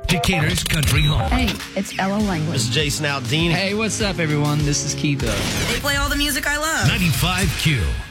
Decatur's Country Home. Hey, it's Ella Langley. This is Jason Aldean. Hey, what's up, everyone? This is Keith. They play all the music I love. 95Q.